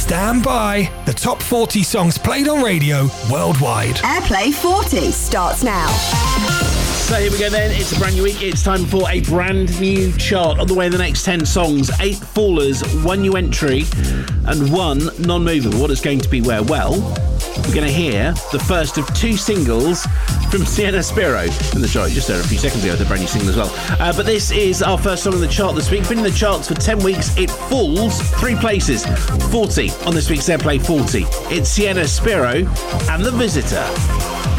Stand by. The top 40 songs played on radio worldwide. Airplay 40 starts now. So here we go then, it's a brand new week, it's time for a brand new chart. On the way in the next 10 songs, 8 fallers, 1 new entry and 1 non-mover. What is going to be where? Well, we're going to hear the first of 2 singles from Sienna Spiro in the chart. Just there a few seconds ago, the brand new single as well. But this is our first song on the chart this week. Been in the charts for 10 weeks. It falls 3 places. 40 on this week's Airplay 40. It's Sienna Spiro and The Visitor.